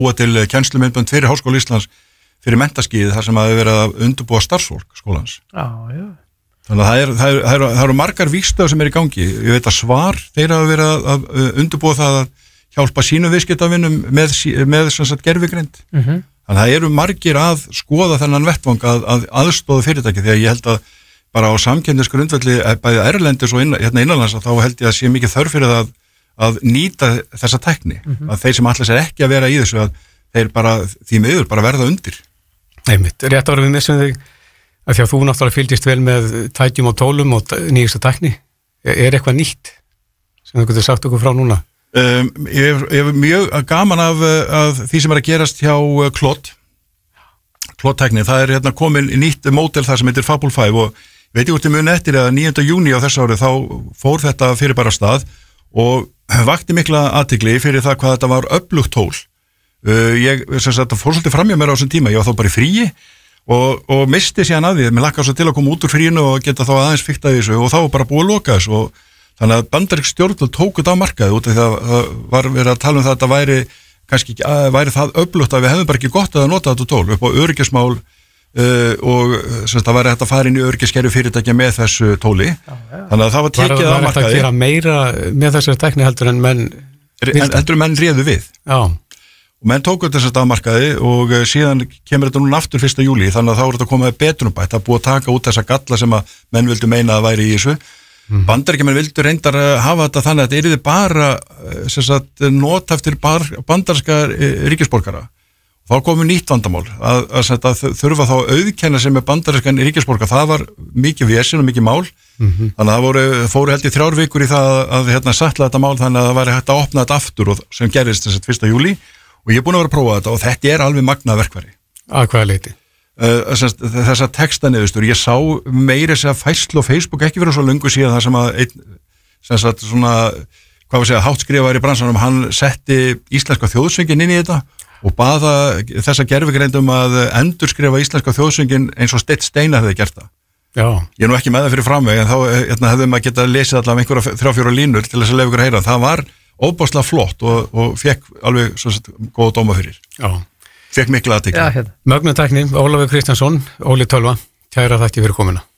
búa til kennslumyndbönd fyrir Háskóla Íslands fyrir menntaskíð þar sem að verið að undirbúa starfsfólk skólans. Þannig að það eru margar vígstöð sem í gangi. Ég veit að Svar, þeir hafa verið að undirbúa það að hjálpa sínum viðskiptavinnum með gervigreind. Þannig að það eru margir að skoða þennan vettvang að aðstoða fyrirtæki, því að ég held að bara á samkeppnisgrundvelli bæði erlendis og hérna innanlands þá held ég að sé mikið þörf fyrir það að nýta þessa tækni, að þeir sem ætla sér ekki að vera í þessu, að þeir bara því miður bara verða undir. Einmitt, rétt ára við missum þig að því að þú náttúrulega fylgist vel með tækjum og tólum og nýjustu tækni. Eitthvað nýtt sem þú getur sagt okkur frá núna? Ég hef mjög gaman af því sem að gerast hjá Klot-tækni. Það hérna komin nýtt módel þar sem heitir Fable 5 og veit ég út í muni eftir að 9. júní á þessu ári þá fór þetta fyrir bara stað og vakti mikla athygli fyrir það hvað þetta var öflugt tól. Ég fór svolítið fram hjá mér á þessum tíma, ég var þá bara í fríi og misti síðan að því, mér lakkar svo til að koma út úr fríinu og geta þá aðeins fiktað í þessu og þá var bara búið að loka þessu og þannig að bandarísk stjórnvöld tóku þetta á markaði út af því að það var verið að tala um það að þetta væri það öflugt að við hefðum bara ekki gott að nota þetta tól upp á öryggismál og það væri hægt að fara inn í öryggiskerfi fyrirtækja með þessu tóli. Þannig að það var tekið á markaði. Var þetta að gera meira með þessari tækni heldur en menn réðu við. Já. Og menn tóku þess að markaði og síðan kemur þetta núna aftur 1. júlí, þannig að þá er þetta komið beturumbætt, það búið að taka út þessa galla sem að menn vildu meina að væri í þessu. Bandaríkjamenn vildu reyndar hafa þetta þannig að þetta yrði bara nota eftir bandaríska ríkisborgara. Þá komið nýtt vandamál að þurfa þá að auðkenna sem er bandarískan ríkisborgara, það var mikið vesen og mikið mál, þannig að það fóru held í 3 vikur í það að sætla þetta mál þannig að það væri hægt að opna þetta aftur og sem gerist 1. júlí og ég er búin að vera að prófa þetta og þetta er alveg magnað verkfæri. Að hvaða leyti? Þessa textaniðustur, ég sá meiri þess að færslu á Facebook ekki verið svo löngu síðan það sem að svona, hvað var að segja, háttskrifaður í bransanum, hann setti íslenska þjóðsöngin inn í þetta og baða þessa gervigreindum að endurskrifa íslenska þjóðsöngin eins og Steinar hefði gert það. Já. Ég er nú ekki með það fyrir framveg, en þá hefði maður getað lesið allavega einhverja 3-4 línur til þess að lefa ykkur að heyra. Það var óbáslega flott og fekk alveg góða dóma fyrir. Já. Fekk mikla athygli. Mögnu tækni, Ólafur Kristjánsson, Óli Tölva, kæra þakki fyrir komuna.